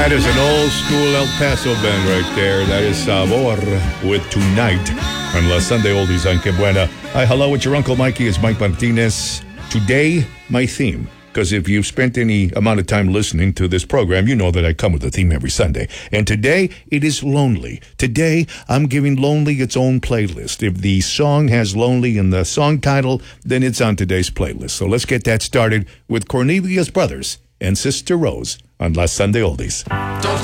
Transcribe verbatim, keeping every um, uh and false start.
That is an old school El Paso band right there. That is Sabor with Tonight on La Sunday Oldies on Que Buena. Hi, hello, it's your Uncle Mikey. It's Mike Martinez. Today, my theme, because if you've spent any amount of time listening to this program, you know that I come with a theme every Sunday. And today, it is Lonely. Today, I'm giving Lonely its own playlist. If the song has Lonely in the song title, then it's on today's playlist. So let's get that started with Cornelius Brothers and Sister Rose on La Sunday Oldies. Don't